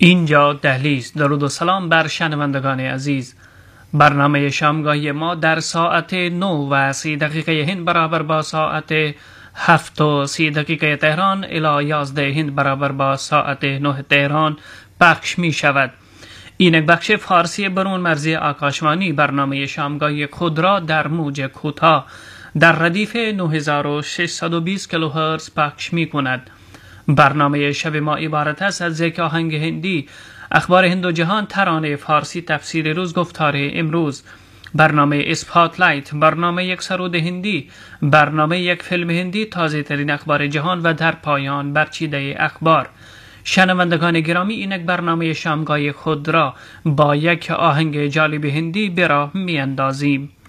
اینجا دهلیز. درود و سلام بر شنوندگان عزیز. برنامه شامگاهی ما در ساعت 9:30 هند برابر با ساعت 7:30 تهران الی 11 هند برابر با ساعت 9 تهران پخش می شود. این یک بخش فارسی برون مرزی آکاشوانی برنامه شامگاهی خود را در موج کوتاه در ردیف 9620 کیلوهرتز پخش می کند. برنامه شب ما عبارت است از یک آهنگ هندی، اخبار هند و جهان، ترانه فارسی، تفسیر روز، گفتار امروز، برنامه اسپاتلایت، برنامه یک سرود هندی، برنامه یک فیلم هندی، تازه ترین اخبار جهان و در پایان برچیده اخبار. شنوندگان گرامی، این یک برنامه شامگاهی خود را با یک آهنگ جالب هندی به راه می اندازیم.